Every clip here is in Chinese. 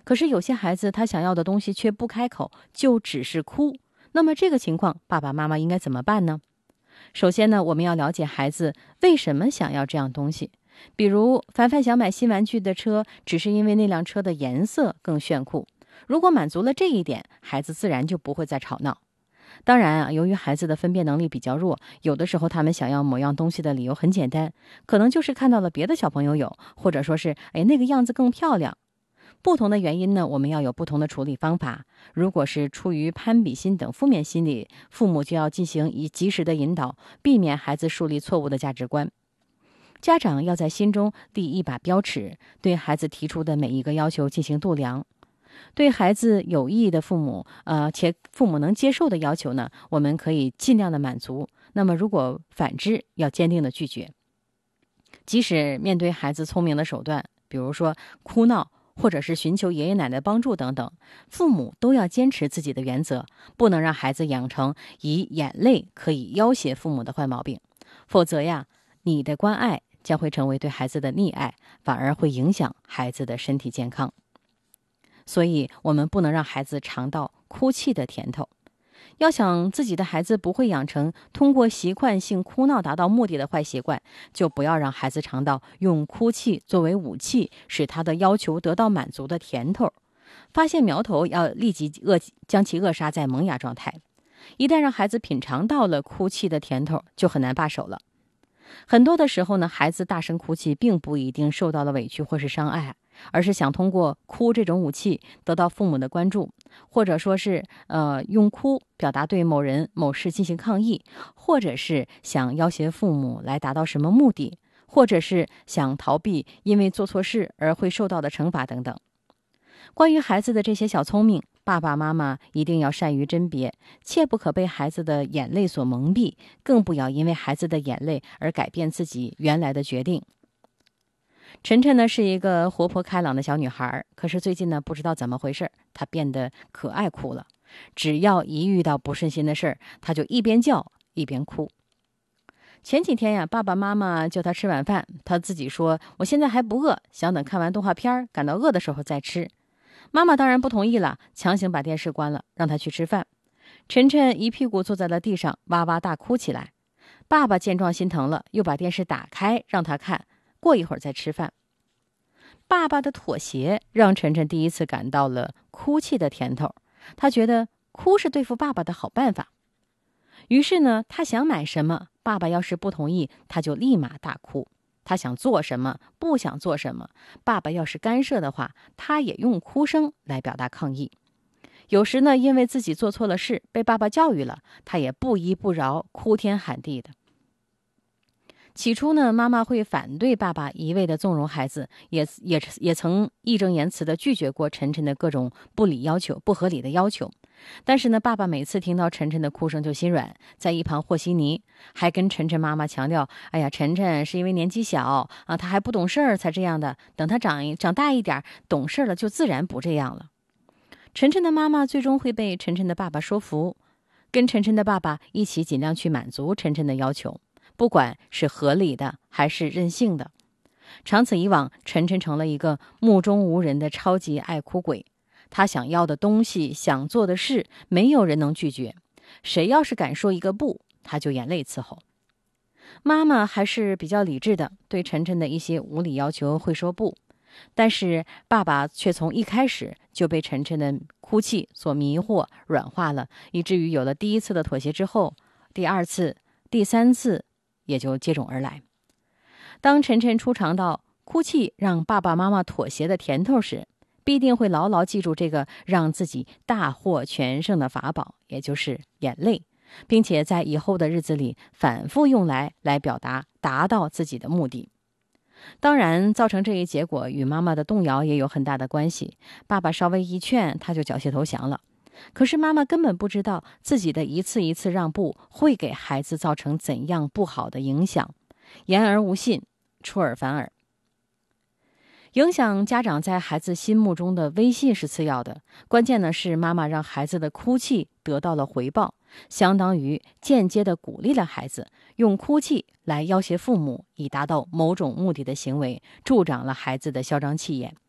可是有些孩子他想要的东西却不开口，就只是哭。那么这个情况，爸爸妈妈应该怎么办呢？首先呢，我们要了解孩子为什么想要这样东西。比如凡凡想买新玩具的车，只是因为那辆车的颜色更炫酷。如果满足了这一点，孩子自然就不会再吵闹。当然啊，由于孩子的分辨能力比较弱，有的时候他们想要某样东西的理由很简单，可能就是看到了别的小朋友有，或者说是那个样子更漂亮。不同的原因呢，我们要有不同的处理方法。如果是出于攀比心等负面心理，父母就要进行及时的引导，避免孩子树立错误的价值观。家长要在心中立一把标尺，对孩子提出的每一个要求进行度量。对孩子有益的父母，且父母能接受的要求呢，我们可以尽量的满足。那么如果反之，要坚定的拒绝。即使面对孩子聪明的手段，比如说哭闹，或者是寻求爷爷奶奶帮助等等，父母都要坚持自己的原则，不能让孩子养成以眼泪可以要挟父母的坏毛病。否则呀，你的关爱将会成为对孩子的溺爱，反而会影响孩子的身体健康。所以我们不能让孩子尝到哭泣的甜头。要想自己的孩子不会养成通过习惯性哭闹达到目的的坏习惯，就不要让孩子尝到用哭泣作为武器使他的要求得到满足的甜头。发现苗头要立即将其扼杀在萌芽状态。一旦让孩子品尝到了哭泣的甜头，就很难罢手了。很多的时候呢，孩子大声哭泣并不一定受到了委屈或是伤害，而是想通过哭这种武器得到父母的关注，或者说是用哭表达对某人某事进行抗议，或者是想要挟父母来达到什么目的，或者是想逃避因为做错事而会受到的惩罚等等。关于孩子的这些小聪明，爸爸妈妈一定要善于甄别，切不可被孩子的眼泪所蒙蔽，更不要因为孩子的眼泪而改变自己原来的决定。晨晨呢是一个活泼开朗的小女孩，可是最近呢不知道怎么回事，她变得可爱哭了。只要一遇到不顺心的事儿，她就一边叫一边哭。前几天呀，爸爸妈妈叫她吃晚饭，她自己说我现在还不饿，想等看完动画片，感到饿的时候再吃。妈妈当然不同意了，强行把电视关了，让她去吃饭。晨晨一屁股坐在了地上，哇哇大哭起来。爸爸见状心疼了，又把电视打开让她看，过一会儿再吃饭。爸爸的妥协让晨晨第一次感到了哭泣的甜头，他觉得哭是对付爸爸的好办法。于是呢，他想买什么，爸爸要是不同意，他就立马大哭。他想做什么，不想做什么，爸爸要是干涉的话，他也用哭声来表达抗议。有时呢，因为自己做错了事，被爸爸教育了，他也不依不饶，哭天喊地的。起初呢，妈妈会反对爸爸一味的纵容孩子，也曾义正言辞地拒绝过晨晨的各种不合理的要求。但是呢，爸爸每次听到晨晨的哭声就心软，在一旁和稀泥，还跟晨晨妈妈强调：“哎呀，晨晨是因为年纪小啊，他还不懂事儿才这样的，等他长大一点，懂事了就自然不这样了。”晨晨的妈妈最终会被晨晨的爸爸说服，跟晨晨的爸爸一起尽量去满足晨晨的要求。不管是合理的还是任性的，长此以往，晨晨成了一个目中无人的超级爱哭鬼。他想要的东西，想做的事，没有人能拒绝。谁要是敢说一个不，他就眼泪伺候。妈妈还是比较理智的，对晨晨的一些无理要求会说不。但是爸爸却从一开始就被晨晨的哭泣所迷惑软化了，以至于有了第一次的妥协之后，第二次、第三次也就接踵而来。当晨晨初尝到哭泣让爸爸妈妈妥协的甜头时，必定会牢牢记住这个让自己大获全胜的法宝，也就是眼泪，并且在以后的日子里反复用来表达到自己的目的。当然，造成这一结果与妈妈的动摇也有很大的关系。爸爸稍微一劝，他就缴械投降了。可是妈妈根本不知道自己的一次一次让步会给孩子造成怎样不好的影响，言而无信，出尔反尔。影响家长在孩子心目中的威信是次要的，关键呢是妈妈让孩子的哭泣得到了回报，相当于间接的鼓励了孩子用哭泣来要挟父母以达到某种目的的行为，助长了孩子的嚣张气焰。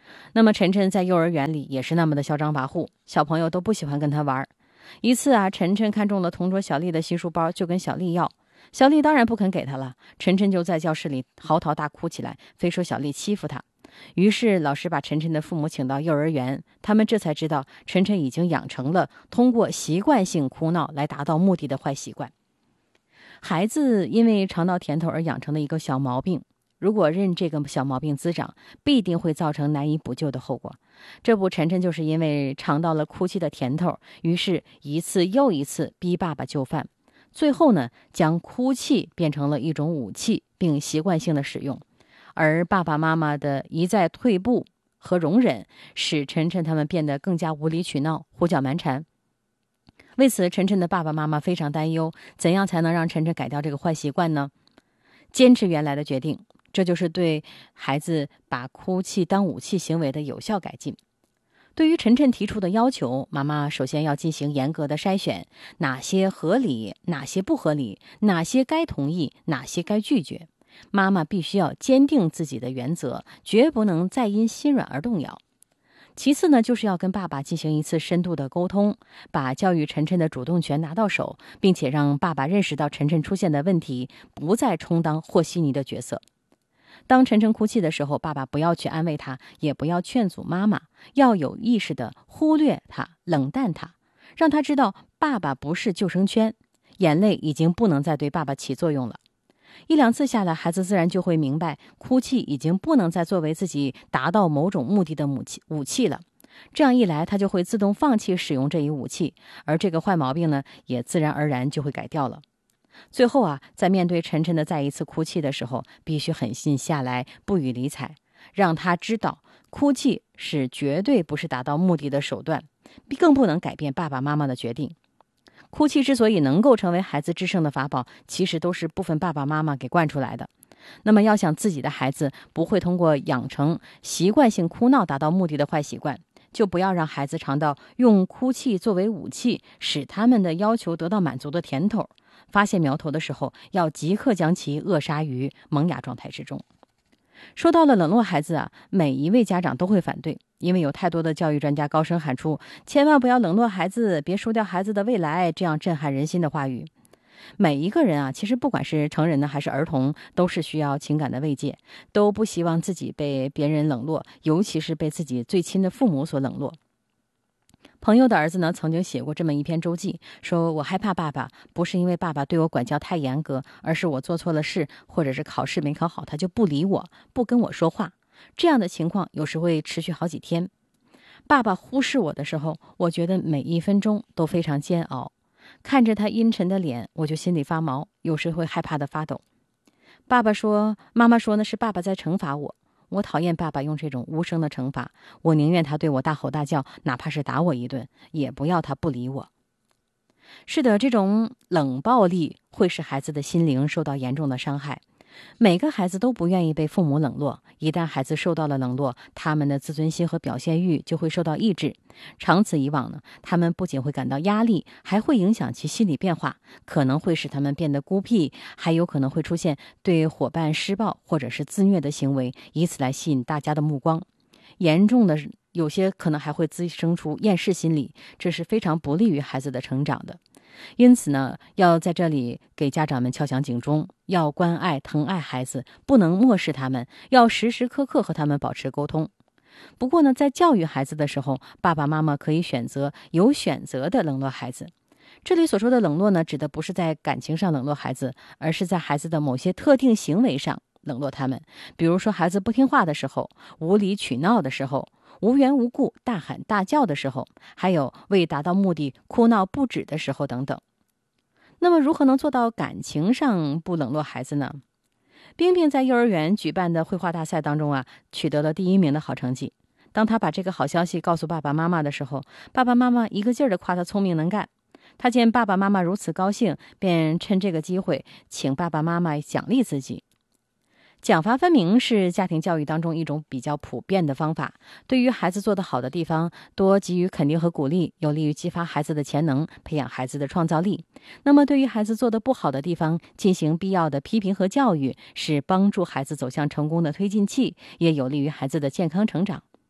那么晨晨在幼儿园里也是那么的嚣张跋扈，小朋友都不喜欢跟他玩。一次啊，晨晨看中了同桌小丽的新书包，就跟小丽要。小丽当然不肯给他了，晨晨就在教室里嚎啕大哭起来，非说小丽欺负他。于是老师把晨晨的父母请到幼儿园，他们这才知道晨晨已经养成了通过习惯性哭闹来达到目的的坏习惯。孩子因为尝到甜头而养成的一个小毛病，如果任这个小毛病滋长，必定会造成难以补救的后果。这不，晨晨就是因为尝到了哭泣的甜头，于是一次又一次逼爸爸就范，最后呢，将哭泣变成了一种武器，并习惯性的使用。而爸爸妈妈的一再退步和容忍，使晨晨他们变得更加无理取闹、胡搅蛮缠。为此，晨晨的爸爸妈妈非常担忧，怎样才能让晨晨改掉这个坏习惯呢？坚持原来的决定，这就是对孩子把哭泣当武器行为的有效改进。对于晨晨提出的要求，妈妈首先要进行严格的筛选，哪些合理，哪些不合理，哪些该同意，哪些该拒绝。妈妈必须要坚定自己的原则，绝不能再因心软而动摇。其次呢，就是要跟爸爸进行一次深度的沟通，把教育晨晨的主动权拿到手，并且让爸爸认识到晨晨出现的问题，不再充当和稀泥的角色。当晨晨哭泣的时候，爸爸不要去安慰他，也不要劝阻妈妈，要有意识地忽略他，冷淡他，让他知道爸爸不是救生圈，眼泪已经不能再对爸爸起作用了。一两次下来，孩子自然就会明白，哭泣已经不能再作为自己达到某种目的的武器了。这样一来，他就会自动放弃使用这一武器，而这个坏毛病呢，也自然而然就会改掉了。最后啊，在面对晨晨的再一次哭泣的时候，必须狠心下来，不予理睬，让他知道，哭泣是绝对不是达到目的的手段，更不能改变爸爸妈妈的决定。哭泣之所以能够成为孩子制胜的法宝，其实都是部分爸爸妈妈给惯出来的。那么要想自己的孩子不会通过养成习惯性哭闹达到目的的坏习惯，就不要让孩子尝到用哭泣作为武器使他们的要求得到满足的甜头。发现苗头的时候，要即刻将其扼杀于萌芽状态之中。说到了冷落孩子啊，每一位家长都会反对，因为有太多的教育专家高声喊出千万不要冷落孩子，别输掉孩子的未来，这样震撼人心的话语。每一个人啊，其实不管是成人呢还是儿童，都是需要情感的慰藉，都不希望自己被别人冷落，尤其是被自己最亲的父母所冷落。朋友的儿子呢，曾经写过这么一篇周记，说我害怕爸爸，不是因为爸爸对我管教太严格，而是我做错了事，或者是考试没考好，他就不理我，不跟我说话。这样的情况有时会持续好几天。爸爸忽视我的时候，我觉得每一分钟都非常煎熬，看着他阴沉的脸，我就心里发毛，有时会害怕的发抖。妈妈说呢，是爸爸在惩罚我。我讨厌爸爸用这种无声的惩罚，我宁愿他对我大吼大叫，哪怕是打我一顿，也不要他不理我。是的，这种冷暴力会使孩子的心灵受到严重的伤害。每个孩子都不愿意被父母冷落，一旦孩子受到了冷落，他们的自尊心和表现欲就会受到抑制。长此以往呢，他们不仅会感到压力，还会影响其心理变化，可能会使他们变得孤僻，还有可能会出现对伙伴施暴或者是自虐的行为，以此来吸引大家的目光。严重的有些可能还会滋生出厌世心理，这是非常不利于孩子的成长的。因此呢，要在这里给家长们敲响警钟，要关爱疼爱孩子，不能漠视他们，要时时刻刻和他们保持沟通。不过呢，在教育孩子的时候，爸爸妈妈可以有选择的冷落孩子。这里所说的冷落呢，指的不是在感情上冷落孩子，而是在孩子的某些特定行为上冷落他们。比如说孩子不听话的时候，无理取闹的时候，无缘无故大喊大叫的时候，还有为达到目的哭闹不止的时候等等。那么如何能做到感情上不冷落孩子呢？冰冰在幼儿园举办的绘画大赛当中啊，取得了第1名的好成绩。当他把这个好消息告诉爸爸妈妈的时候，爸爸妈妈一个劲儿地夸他聪明能干。他见爸爸妈妈如此高兴，便趁这个机会请爸爸妈妈奖励自己。奖罚分明是家庭教育当中一种比较普遍的方法，对于孩子做得好的地方，多给予肯定和鼓励，有利于激发孩子的潜能，培养孩子的创造力。那么对于孩子做得不好的地方，进行必要的批评和教育，是帮助孩子走向成功的推进器，也有利于孩子的健康成长。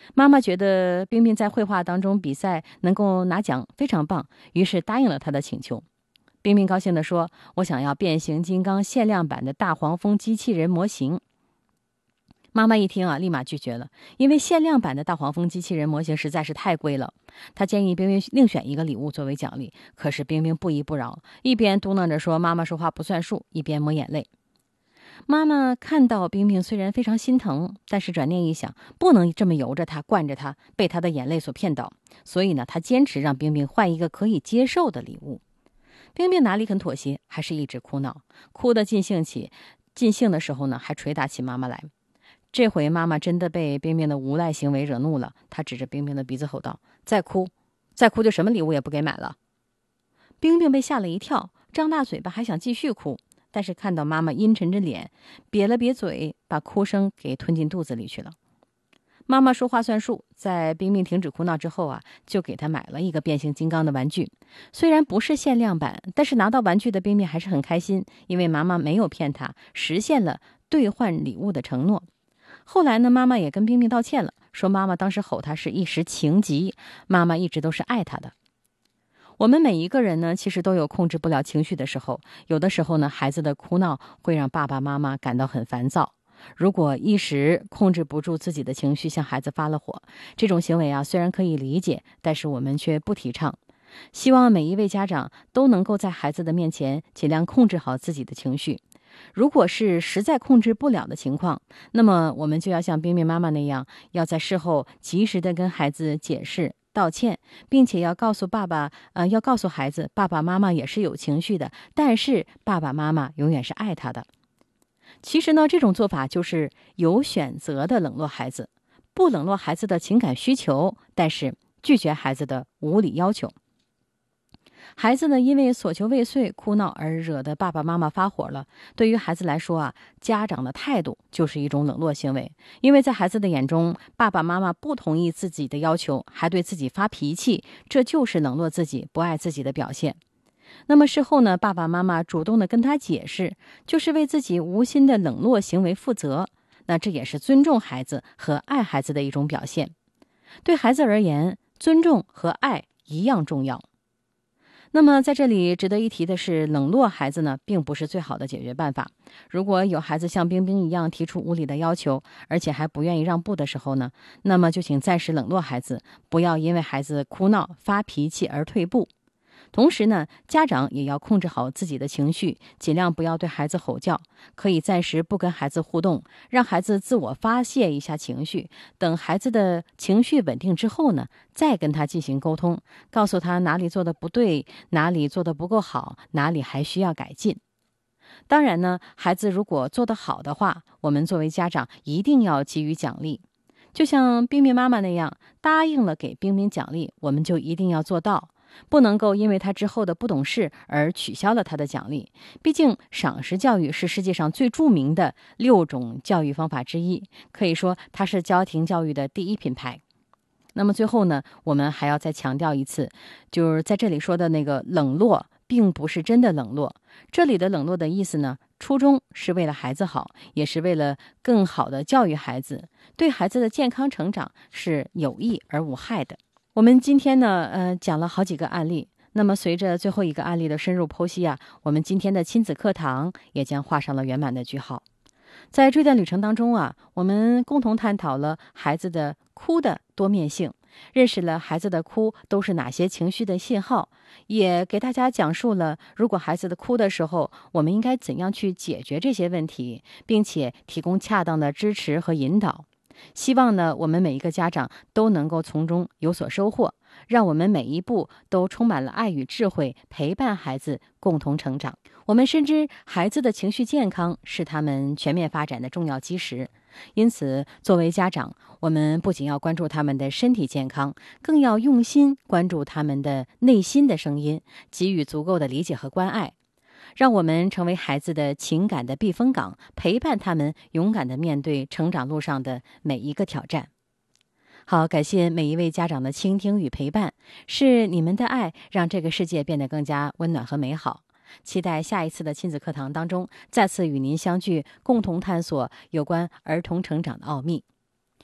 妈妈觉得冰冰在绘画当中比赛能够拿奖，非常棒，于是答应了她的请求。冰冰高兴地说：“我想要变形金刚限量版的大黄蜂机器人模型。”妈妈一听啊，立马拒绝了，因为限量版的大黄蜂机器人模型实在是太贵了。她建议冰冰另选一个礼物作为奖励，可是冰冰不依不饶，一边嘟囔着说妈妈说话不算数，一边抹眼泪。妈妈看到冰冰虽然非常心疼，但是转念一想，不能这么由着她惯着她，被她的眼泪所骗倒，所以呢，她坚持让冰冰换一个可以接受的礼物。冰冰哪里肯妥协，还是一直哭闹，哭得尽兴的时候呢，还捶打起妈妈来。这回妈妈真的被冰冰的无赖行为惹怒了，她指着冰冰的鼻子吼道：“再哭就什么礼物也不给买了。”冰冰被吓了一跳，张大嘴巴还想继续哭，但是看到妈妈阴沉着脸，瘪了瘪嘴，把哭声给吞进肚子里去了。妈妈说话算数，在冰冰停止哭闹之后啊，就给她买了一个变形金刚的玩具。虽然不是限量版，但是拿到玩具的冰冰还是很开心，因为妈妈没有骗她，实现了兑换礼物的承诺。后来呢，妈妈也跟冰冰道歉了，说妈妈当时吼她是一时情急，妈妈一直都是爱她的。我们每一个人呢，其实都有控制不了情绪的时候，有的时候呢，孩子的哭闹会让爸爸妈妈感到很烦躁。如果一时控制不住自己的情绪，向孩子发了火，这种行为啊，虽然可以理解，但是我们却不提倡。希望每一位家长都能够在孩子的面前尽量控制好自己的情绪。如果是实在控制不了的情况，那么我们就要像冰冰妈妈那样，要在事后及时的跟孩子解释道歉，并且要告诉孩子，爸爸妈妈也是有情绪的，但是爸爸妈妈永远是爱他的。其实呢，这种做法就是有选择的冷落孩子，不冷落孩子的情感需求，但是拒绝孩子的无理要求。孩子呢，因为所求未遂哭闹而惹得爸爸妈妈发火了，对于孩子来说啊，家长的态度就是一种冷落行为。因为在孩子的眼中，爸爸妈妈不同意自己的要求，还对自己发脾气，这就是冷落自己、不爱自己的表现。那么事后呢，爸爸妈妈主动的跟他解释，就是为自己无心的冷落行为负责，那这也是尊重孩子和爱孩子的一种表现。对孩子而言，尊重和爱一样重要。那么在这里值得一提的是，冷落孩子呢，并不是最好的解决办法。如果有孩子像冰冰一样提出无理的要求，而且还不愿意让步的时候呢，那么就请暂时冷落孩子，不要因为孩子哭闹发脾气而退步。同时呢，家长也要控制好自己的情绪，尽量不要对孩子吼叫，可以暂时不跟孩子互动，让孩子自我发泄一下情绪。等孩子的情绪稳定之后呢，再跟他进行沟通，告诉他哪里做的不对，哪里做的不够好，哪里还需要改进。当然呢，孩子如果做得好的话，我们作为家长一定要给予奖励。就像冰冰妈妈那样，答应了给冰冰奖励，我们就一定要做到。不能够因为他之后的不懂事而取消了他的奖励，毕竟赏识教育是世界上最著名的6种教育方法之一，可以说它是家庭教育的第一品牌。那么最后呢，我们还要再强调一次，就是在这里说的那个冷落，并不是真的冷落。这里的冷落的意思呢，初衷是为了孩子好，也是为了更好的教育孩子，对孩子的健康成长是有益而无害的。我们今天呢，讲了好几个案例。那么随着最后一个案例的深入剖析啊，我们今天的亲子课堂也将画上了圆满的句号。在这段旅程当中啊，我们共同探讨了孩子的哭的多面性，认识了孩子的哭都是哪些情绪的信号，也给大家讲述了如果孩子的哭的时候，我们应该怎样去解决这些问题，并且提供恰当的支持和引导。希望呢，我们每一个家长都能够从中有所收获，让我们每一步都充满了爱与智慧，陪伴孩子共同成长。我们深知孩子的情绪健康是他们全面发展的重要基石，因此作为家长，我们不仅要关注他们的身体健康，更要用心关注他们的内心的声音，给予足够的理解和关爱。让我们成为孩子的情感的避风港，陪伴他们勇敢地面对成长路上的每一个挑战。好，感谢每一位家长的倾听与陪伴，是你们的爱让这个世界变得更加温暖和美好。期待下一次的亲子课堂当中，再次与您相聚，共同探索有关儿童成长的奥秘。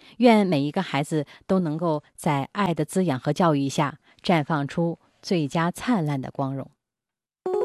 愿每一个孩子都能够在爱的滋养和教育下，绽放出最佳灿烂的光荣。